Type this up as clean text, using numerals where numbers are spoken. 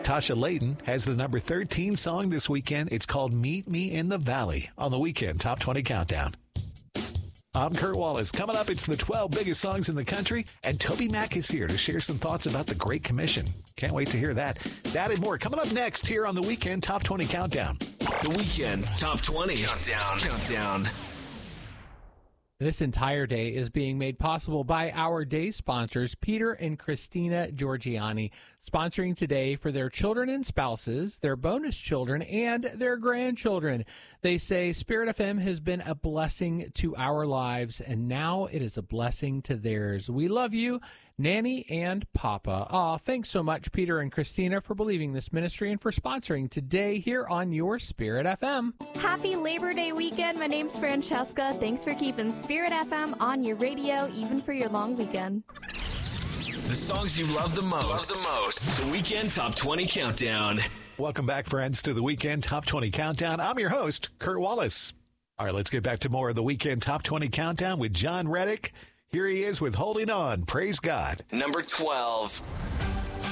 Natasha Layton has the number 13 song this weekend. It's called Meet Me in the Valley on the Weekend Top 20 Countdown. I'm Kurt Wallace. Coming up, it's the 12 biggest songs in the country, and Toby Mac is here to share some thoughts about the Great Commission. Can't wait to hear that. That and more coming up next here on the Weekend Top 20 Countdown. The Weekend Top 20 Countdown. This entire day is being made possible by our day sponsors, Peter and Christina Giorgiani, sponsoring today for their children and spouses, their bonus children, and their grandchildren. They say Spirit FM has been a blessing to our lives, and now it is a blessing to theirs. We love you, Nanny and Papa. Aw, thanks so much, Peter and Christina, for believing this ministry and for sponsoring today here on your Spirit FM. Happy Labor Day weekend. My name's Francesca. Thanks for keeping Spirit FM on your radio, even for your long weekend. The songs you love the most. The Weekend Top 20 Countdown. Welcome back, friends, to the Weekend Top 20 Countdown. I'm your host, Kurt Wallace. All right, let's get back to more of the Weekend Top 20 Countdown with John Reddick. Here he is with Holding On. Praise God. Number 12.